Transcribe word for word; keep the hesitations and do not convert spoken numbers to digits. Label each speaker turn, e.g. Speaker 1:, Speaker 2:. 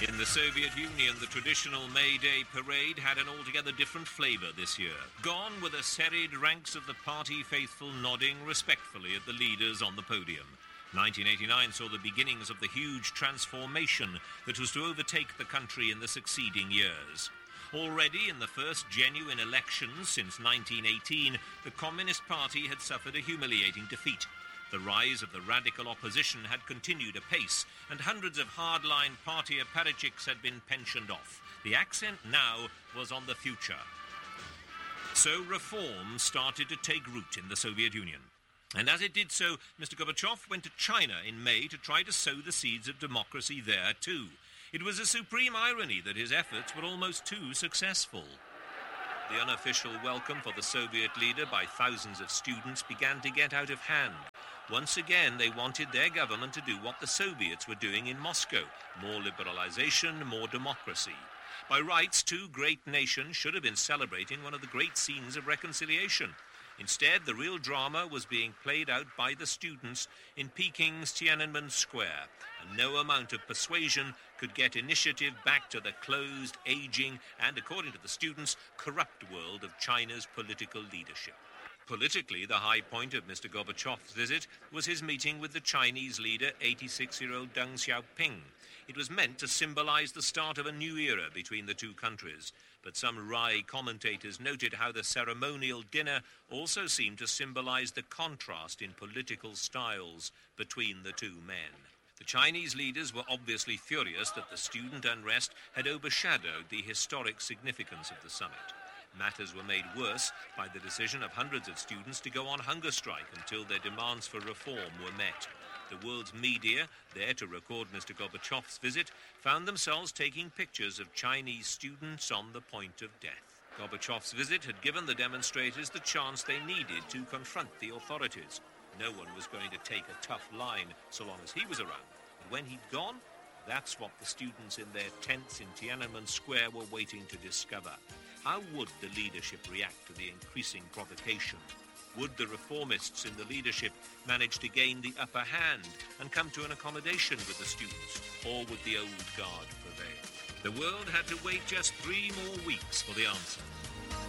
Speaker 1: In the Soviet Union, the traditional May Day parade had an altogether different flavour this year. Gone were the serried ranks of the party faithful nodding respectfully at the leaders on the podium. nineteen eighty-nine saw the beginnings of the huge transformation that was to overtake the country in the succeeding years. Already in the first genuine elections since nineteen eighteen, the Communist Party had suffered a humiliating defeat. The rise of the radical opposition had continued apace, and hundreds of hardline party apparatchiks had been pensioned off. The accent now was on the future. So reform started to take root in the Soviet Union. And as it did so, Mister Gorbachev went to China in May to try to sow the seeds of democracy there too. It was a supreme irony that his efforts were almost too successful. The unofficial welcome for the Soviet leader by thousands of students began to get out of hand. Once again, they wanted their government to do what the Soviets were doing in Moscow: more liberalization, more democracy. By rights, two great nations should have been celebrating one of the great scenes of reconciliation. Instead, the real drama was being played out by the students in Peking's Tiananmen Square, and no amount of persuasion could get initiative back to the closed, aging, and, according to the students, corrupt world of China's political leadership. Politically, the high point of Mister Gorbachev's visit was his meeting with the Chinese leader, eighty-six-year-old Deng Xiaoping. It was meant to symbolize the start of a new era between the two countries, but some wry commentators noted how the ceremonial dinner also seemed to symbolize the contrast in political styles between the two men. The Chinese leaders were obviously furious that the student unrest had overshadowed the historic significance of the summit. Matters were made worse by the decision of hundreds of students to go on hunger strike until their demands for reform were met. The world's media, there to record Mister Gorbachev's visit, found themselves taking pictures of Chinese students on the point of death. Gorbachev's visit had given the demonstrators the chance they needed to confront the authorities. No one was going to take a tough line so long as he was around. And when he'd gone, that's what the students in their tents in Tiananmen Square were waiting to discover. How would the leadership react to the increasing provocation? Would the reformists in the leadership manage to gain the upper hand and come to an accommodation with the students, or would the old guard prevail? The world had to wait just three more weeks for the answer.